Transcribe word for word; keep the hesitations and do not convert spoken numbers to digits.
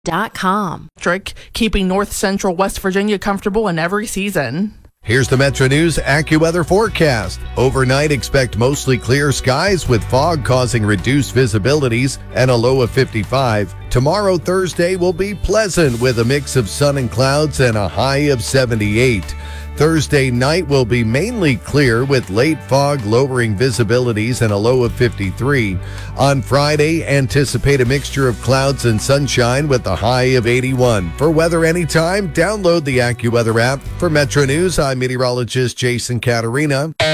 dot com. Keeping north central West Virginia comfortable in every season. Here's the Metro News AccuWeather forecast. Overnight, expect mostly clear skies with fog causing reduced visibilities and a low of fifty-five. Tomorrow, Thursday, will be pleasant with a mix of sun and clouds and a high of seventy-eight. Thursday night will be mainly clear with late fog lowering visibilities and a low of fifty-three. On Friday, anticipate a mixture of clouds and sunshine with a high of eighty-one. For weather anytime, download the AccuWeather app. For Metro News, I'm meteorologist Jason Caterina.